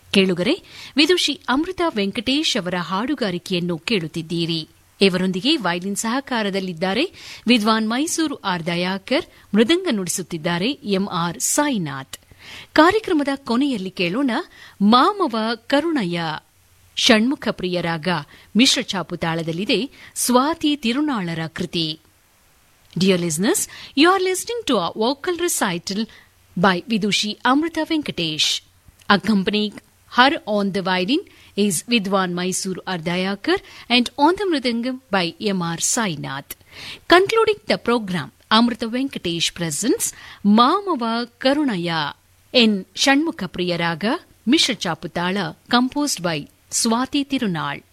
ಕೇಳುಗರೆ, ವಿದುಷಿ ಅಮೃತ ವೆಂಕಟೇಶ್ ಅವರ ಹಾಡುಗಾರಿಕೆಯನ್ನು ಕೇಳುತ್ತಿದ್ದೀರಿ. ಇವರೊಂದಿಗೆ ವೈಲಿನ್ ಸಹಕಾರದಲ್ಲಿದ್ದಾರೆ ವಿದ್ವಾನ್ ಮೈಸೂರು ಆರ್ ದಯಾಕರ್, ಮೃದಂಗ ನುಡಿಸುತ್ತಿದ್ದಾರೆ ಎಂಆರ್ ಸಾಯಿನಾಥ್. ಕಾರ್ಯಕ್ರಮದ ಕೊನೆಯಲ್ಲಿ ಕೇಳೋಣ ಮಾಮವ ಕರುಣಯ್ಯ, ಷಣ್ಮುಖ ಪ್ರಿಯರಾಗ ಮಿಶ್ರ ಛಾಪು ತಾಳದಲ್ಲಿದೆ, ಸ್ವಾತಿ ತಿರುನಾಳರ ಕೃತಿ. Dear listeners, you are listening to a vocal recital by Vidushi Amrita Venkatesh. Accompanying her on the violin is Vidwan Mysuru Ardayakar and on the mridangam by M.R. Sainath. Concluding the program, Amrita Venkatesh presents Mamava Karunaya in Shanmukha Priyaraga Mishra Chaputala, composed by Swati Tirunal.